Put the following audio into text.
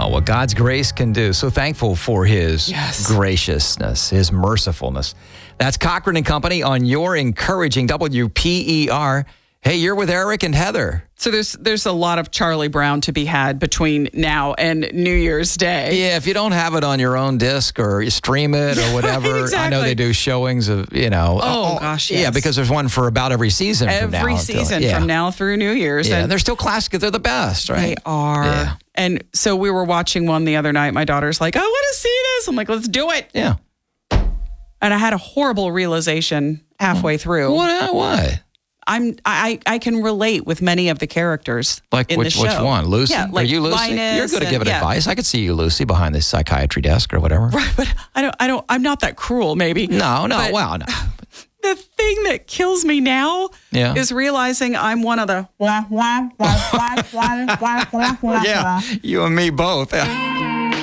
what God's grace can do. So thankful for his Yes. graciousness, his mercifulness. That's Cochran and Company on your encouraging WPER. Hey, you're with Eric and Heather. So there's a lot of Charlie Brown to be had between now and New Year's Day. Yeah, if you don't have it on your own disc or you stream it or whatever, Right, exactly. I know they do showings of, Oh, gosh, yes. Yeah, because there's one for about every season from now. Every season yeah. from now through New Year's. Yeah, And they're still classic. They're the best, right? they are. Yeah. And so we were watching one the other night. My daughter's like, I want to see this. I'm like, let's do it. Yeah. And I had a horrible realization halfway through. What? I can relate with many of the characters Like in which the show. one? Lucy? Yeah, like Are you Lucy? Linus You're good at giving and- yeah. advice. I could see you, Lucy, behind the psychiatry desk or whatever. Right, but I'm not that cruel, maybe. No. But Wow, no. the thing that kills me now Yeah. is realizing I'm one of the Yeah, you and me both.